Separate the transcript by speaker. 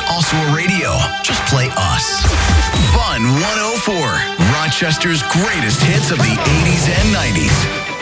Speaker 1: also a radio. Just play us. Fun 104, Rochester's greatest hits of the 80s and 90s.